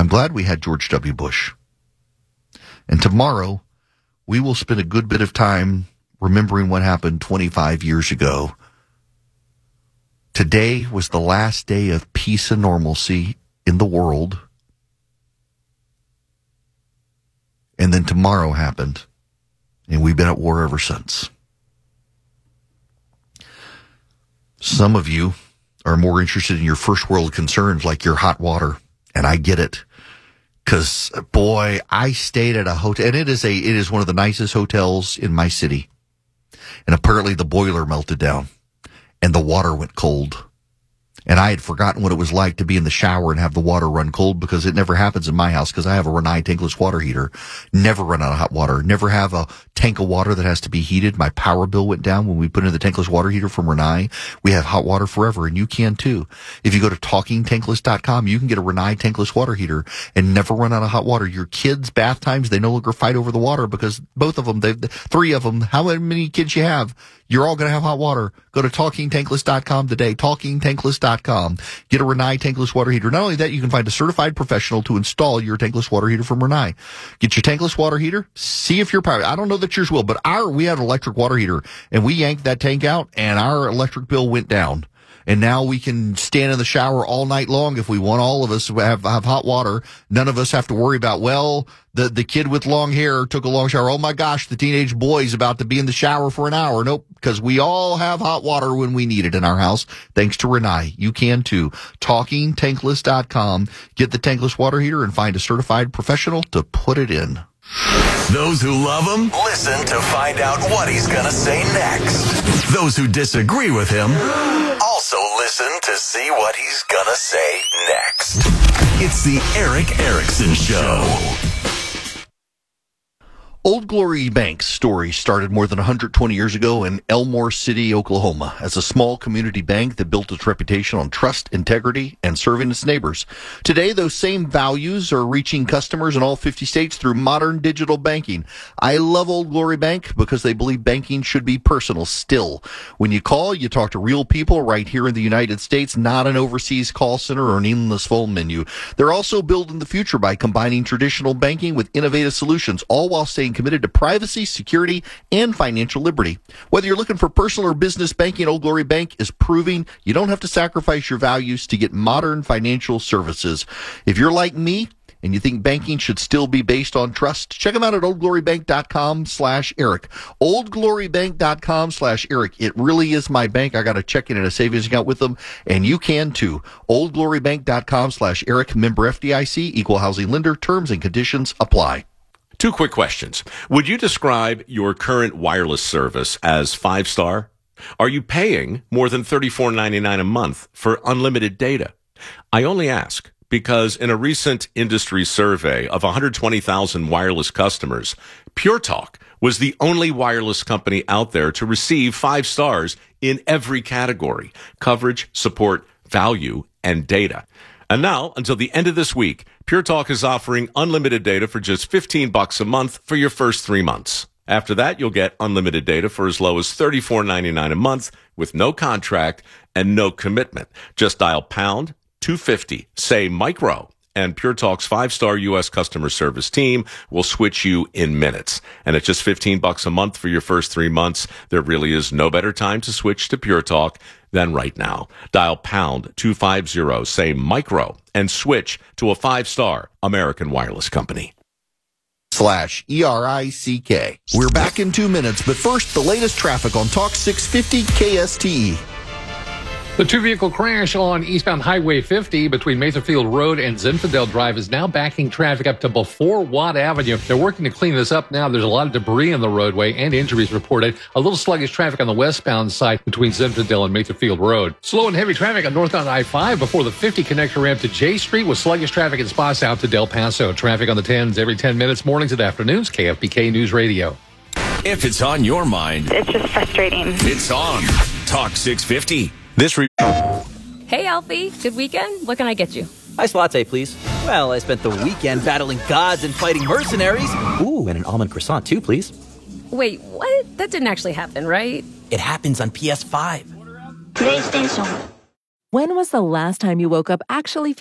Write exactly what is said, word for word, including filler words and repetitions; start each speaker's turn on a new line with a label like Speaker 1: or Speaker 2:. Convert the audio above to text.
Speaker 1: I'm glad we had George W. Bush. And tomorrow, we will spend a good bit of time remembering what happened twenty-five years ago. Today was the last day of peace and normalcy in the world. And then tomorrow happened, and we've been at war ever since. Some of you are more interested in your first world concerns like your hot water, and I get it. Because, boy, I stayed at a hotel, and it is a it is one of the nicest hotels in my city. And apparently the boiler melted down, and the water went cold. And I had forgotten what it was like to be in the shower and have the water run cold, because it never happens in my house because I have a Rinnai tankless water heater. Never run out of hot water. Never have a tank of water that has to be heated. My power bill went down when we put in the tankless water heater from Rinnai. We have hot water forever, and you can too. If you go to talking tankless dot com, you can get a Rinnai tankless water heater and never run out of hot water. Your kids' bath times, they no longer fight over the water because both of them, they three of them, how many kids you have, you're all going to have hot water. Go to talking tankless dot com today, talking tankless dot com. Get a Rinnai tankless water heater. Not only that, you can find a certified professional to install your tankless water heater from Rinnai. Get your tankless water heater. See if your power, I don't know that yours will, but our, we have an electric water heater, and we yanked that tank out, and our electric bill went down. And now we can stand in the shower all night long if we want. All of us have, have hot water. None of us have to worry about, well, the, the kid with long hair took a long shower. Oh my gosh, the teenage boy's about to be in the shower for an hour. Nope, because we all have hot water when we need it in our house. Thanks to Rinnai. You can too. talking tankless dot com. Get the tankless water heater and find a certified professional to put it in.
Speaker 2: Those who love him, listen to find out what he's going to say next. Those who disagree with him, also listen to see what he's going to say next. It's the Erick Erickson Show.
Speaker 1: Old Glory Bank's story started more than one hundred twenty years ago in Elmore City, Oklahoma, as a small community bank that built its reputation on trust, integrity, and serving its neighbors. Today, those same values are reaching customers in all fifty states through modern digital banking. I love Old Glory Bank because they believe banking should be personal still. When you call, you talk to real people right here in the United States, not an overseas call center or an endless phone menu. They're also building the future by combining traditional banking with innovative solutions, all while staying committed to privacy, security, and financial liberty. Whether you're looking for personal or business banking, Old Glory Bank is proving you don't have to sacrifice your values to get modern financial services. If you're like me and you think banking should still be based on trust, check them out at old glory bank dot com slash Eric. old glory bank dot com slash Eric. It really is my bank. I got a checking and a savings account with them, and you can too. old glory bank dot com slash Eric. Member F D I C, equal housing lender. Terms and conditions apply.
Speaker 3: Two quick questions. Would you describe your current wireless service as five-star? Are you paying more than thirty-four ninety-nine a month for unlimited data? I only ask because in a recent industry survey of one hundred twenty thousand wireless customers, Pure Talk was the only wireless company out there to receive five stars in every category: coverage, support, value, and data. And now, until the end of this week, Pure Talk is offering unlimited data for just fifteen bucks a month for your first three months. After that, you'll get unlimited data for as low as thirty-four ninety-nine a month with no contract and no commitment. Just dial pound two fifty, say micro, and Pure Talk's five-star U S customer service team will switch you in minutes. And at just fifteen bucks a month for your first three months, there really is no better time to switch to Pure Talk than right now. Dial pound two fifty, say micro, and switch to a five-star American wireless company.
Speaker 1: Slash E R I C K. We're back in two minutes, but first, the latest traffic on Talk six fifty K S T E.
Speaker 4: The two-vehicle crash on eastbound Highway fifty between Matherfield Road and Zinfandel Drive is now backing traffic up to before Watt Avenue. They're working to clean this up now. There's a lot of debris on the roadway and injuries reported. A little sluggish traffic on the westbound side between Zinfandel and Matherfield Road. Slow and heavy traffic on northbound I five before the fifty connector ramp to J Street with sluggish traffic in spots out to Del Paso. Traffic on the tens every ten minutes, mornings and afternoons. K F B K News Radio.
Speaker 2: If it's on your mind,
Speaker 5: it's just frustrating.
Speaker 2: It's on Talk six fifty.
Speaker 6: This re-
Speaker 7: Hey, Alfie. Good weekend? What can I get you?
Speaker 8: Ice latte, please. Well, I spent the weekend battling gods and fighting mercenaries. Ooh, and an almond croissant, too, please.
Speaker 7: Wait, what? That didn't actually happen, right?
Speaker 8: It happens on P S five.
Speaker 9: PlayStation.
Speaker 10: When was the last time you woke up actually